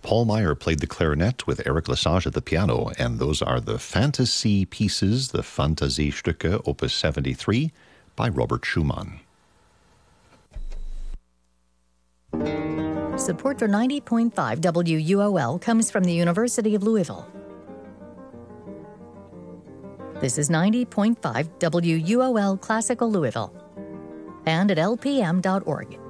Paul Meyer played the clarinet with Eric Lesage at the piano, and those are the Fantasy Pieces, the Fantasiestücke, Opus 73, by Robert Schumann. Support for 90.5 WUOL comes from the University of Louisville. This is 90.5 WUOL Classical Louisville and at lpm.org.